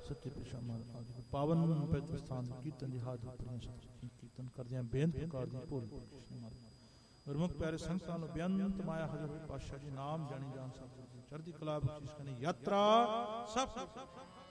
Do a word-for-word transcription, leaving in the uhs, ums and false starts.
ਸੱਚੇ ਪਾਤਸ਼ਾਹ ਮਹਾਰਾਜ ਆਦਿ ਪਾਵਨ ਪਵਿੱਤਰ ਸਥਾਨ ਦੇ ਕੀਰਤਨ ਦੀ ਹਾਜ਼ਰ ਕਰੀਆਂ ਸਤਿ ਕੀਰਤਨ ਕਰਦਿਆਂ ਬੇਨਤੀ ਪ੍ਰਕਾਰ ਦੀ ਭੁੱਲ ਕ੍ਰਿਸ਼ਨ ਮਹਾਰਾਜ ਗੁਰਮੁਖ ਪਿਆਰੇ ਸੰਗਤਾਂ ਨੂੰ ਬੇਅੰਤ ਮਾਇਆ ਹਜ਼ਰਤ ਪਾਤਸ਼ਾਹ ਜੀ ਨਾਮ ਜਾਣੀ ਜਾਣ ਸਤਿ ਚੜ੍ਹਦੀ ਕਲਾ ਬਖਸ਼ਿਸ਼ ਕਰਨੀ ਯਾਤਰਾ ਸਭ